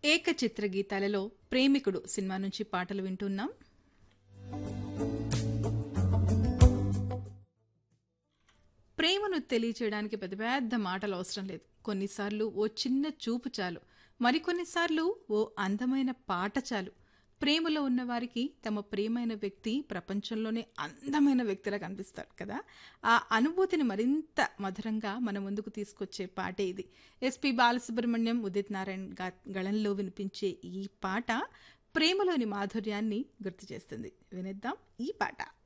ఏకచిత్ర గీతాలలో ప్రేమికుడు cinema నుంచి పాటలు వింటున్నాం. ప్రేమను తెలియచేయడానికి పెద్ద పెద్ద మాటలు అవసరం లేదు. కొన్నిసార్లు ఓ చిన్న చూపు చాలు, మరికొన్నిసార్లు ఓ అందమైన పాట చాలు. ప్రేమలో ఉన్నవారికి తమ ప్రియమైన వ్యక్తి ప్రపంచంలోనే అందమైన వ్యక్తిలా కనిపిస్తారు కదా. ఆ అనుభూతిని మరింత మధురంగా మన ముందుకు తీసుకొచ్చే పాటే ఇది. ఎస్పి బాలసుబ్రహ్మణ్యం, ఉదిత్ నారాయణ్ గళంలో వినిపించే ఈ పాట ప్రేమలోని మాధుర్యాన్ని గుర్తు చేస్తుంది. వినిద్దాం ఈ పాట.